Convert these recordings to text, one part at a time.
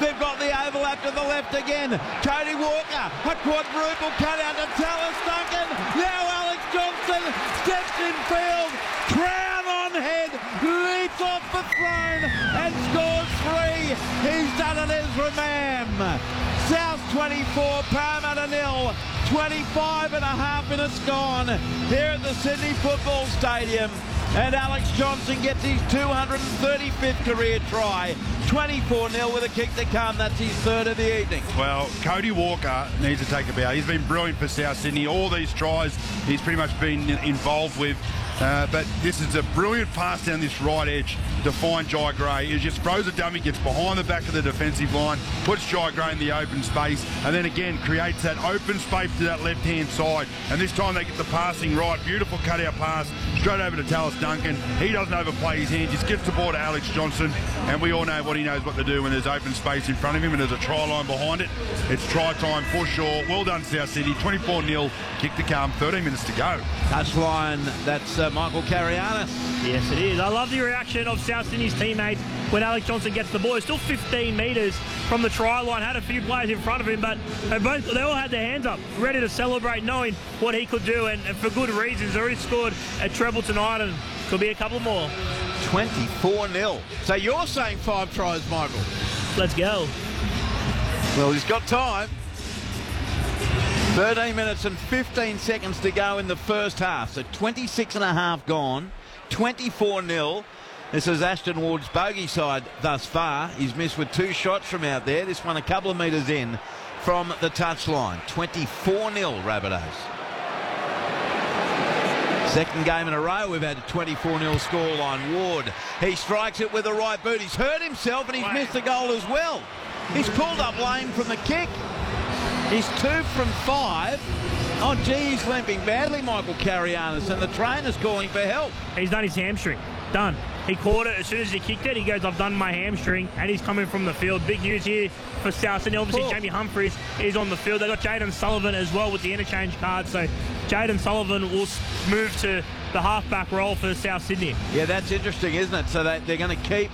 They've got the overlap to the left again. Cody Walker, a quadruple cut out to Tallis Duncan. Now Alex Johnson steps in field. Crown on head, leaps off the throne and scores 3. He's done it, Ezra Mam. South 24, Parramatta 0. 25 and a half minutes gone here at the Sydney Football Stadium. And Alex Johnson gets his 235th career try. 24-0 with a kick to come. That's his third of the evening. Well, Cody Walker needs to take a bow. He's been brilliant for South Sydney. All these tries he's pretty much been involved with. But this is a brilliant pass down this right edge to find Jai Gray. He just throws a dummy, gets behind the back of the defensive line, puts Jai Gray in the open space, and then again creates that open space to that left-hand side. And this time they get the passing right. Beautiful cutout pass straight over to Tallis Duncan. He doesn't overplay his hand, just gets the ball to Alex Johnson, and we all know what he knows what to do when there's open space in front of him and there's a try line behind it. It's try time for sure. Well done, South Sydney. 24-0, kick to come, 13 minutes to go. Touchline, that's Michael Carianis. Yes, it is. I love the reaction of South Sydney's teammates when Alex Johnson gets the ball. He's still 15 metres from the try line, had a few players in front of him, but they all had their hands up, ready to celebrate, knowing what he could do, and for good reasons. He's already scored a treble tonight, and could be a couple more. 24-0. So you're saying 5 tries, Michael? Let's go. Well, he's got time. 13 minutes and 15 seconds to go in the first half. So 26 and a half gone. 24-0. This is Ashton Ward's bogey side thus far. He's missed with 2 shots from out there. This one a couple of metres in from the touchline. 24-0 Rabbitohs. Second game in a row we've had a 24-0 scoreline. Ward, he strikes it with the right boot. He's hurt himself and he's missed the goal as well. He's pulled up lame from the kick. He's 2 from 5. Oh, gee, he's limping badly, Michael Carianis, and the trainer's calling for help. He's done his hamstring. Done. He caught it as soon as he kicked it. He goes, I've done my hamstring, and he's coming from the field. Big news here for South Sydney. Obviously, Jamie Humphries is on the field. They've got Jaden Sullivan as well with the interchange card, so Jaden Sullivan will move to the halfback role for South Sydney. Yeah, that's interesting, isn't it? So they're going to keep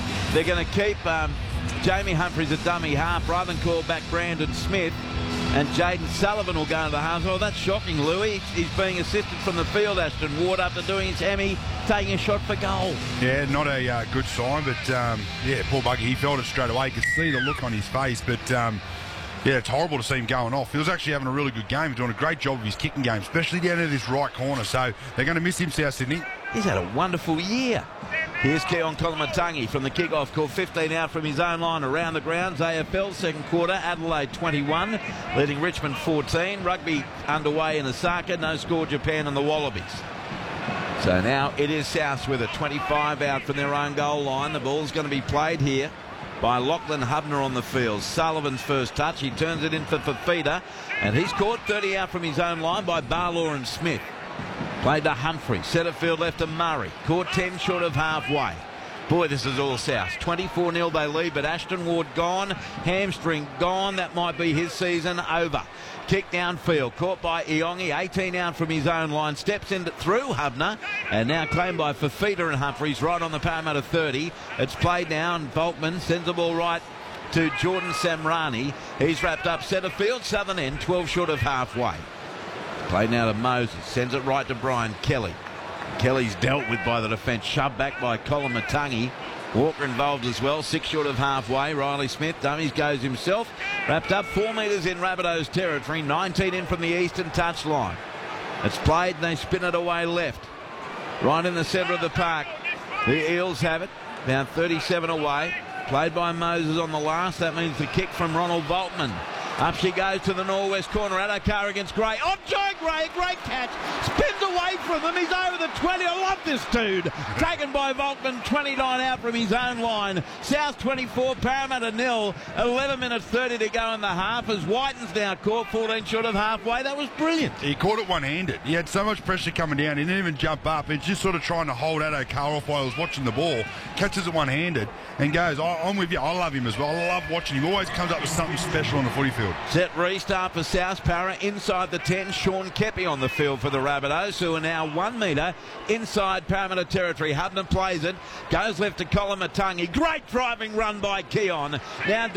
Jamie Humphries a dummy half rather than call back Brandon Smith, and Jaden Sullivan will go into the half. Oh, that's shocking, Louis. He's being assisted from the field, Ashton Ward, after doing his hemi, taking a shot for goal. Yeah, not a good sign, but yeah, poor buggy, he felt it straight away. You could see the look on his face, but yeah, it's horrible to see him going off. He was actually having a really good game. He's doing a great job of his kicking game, especially down in this right corner, so they're going to miss him, South Sydney. He's had a wonderful year. Here's Keon Kolomatangi from the kick-off call. 15 out from his own line around the grounds. AFL second quarter, Adelaide 21, leading Richmond 14. Rugby underway in Osaka. No score, Japan and the Wallabies. So now it is South with a 25 out from their own goal line. The ball's going to be played here by Lachlan Hubner on the field. Sullivan's first touch. He turns it in for Fafita, and he's caught 30 out from his own line by Barlaw and Smith. Played to Humphrey, centre field left to Murray. Caught 10 short of halfway. Boy, this is all South. 24-0 they lead, but Ashton Ward gone. Hamstring gone. That might be his season over. Kick downfield, caught by Iongi. 18 out from his own line. Steps in through Hubner, and now claimed by Fafita and Humphries right on the Parramatta 30. It's played down. Volkman sends the ball right to Jordan Samrani. He's wrapped up centre field, southern end, 12 short of halfway. Played now to Moses, sends it right to Brian Kelly. Kelly's dealt with by the defence, shoved back by Kolomatangi. Walker involved as well, 6 short of halfway. Riley Smith, dummies, goes himself. Wrapped up 4 metres in Rabbitohs territory, 19 in from the eastern touchline. It's played and they spin it away left. Right in the centre of the park. The Eels have it, down 37 away. Played by Moses on the last, that means the kick from Ronald Volkman. Up she goes to the northwest corner. Addo-Carr against Gray. Oh, Jai Gray, a great catch. Spins away from them. He's over the 20. I love this dude. Taken by Volkman, 29 out from his own line. South 24, Parramatta 0. 11 minutes 30 to go in the half as Whiten's now caught 14 short of halfway. That was brilliant. He caught it one-handed. He had so much pressure coming down. He didn't even jump up. He's just sort of trying to hold Addo-Carr off while he was watching the ball. Catches it one-handed and goes, I'm with you. I love him as well. I love watching him. Always comes up with something special on the footy field. Set restart for South. Para inside the 10. Sean Kepi on the field for the Rabbitohs, who are now 1 metre inside Parramatta territory. Hubner plays it. Goes left to Kolomatangi. Great driving run by Keon. Now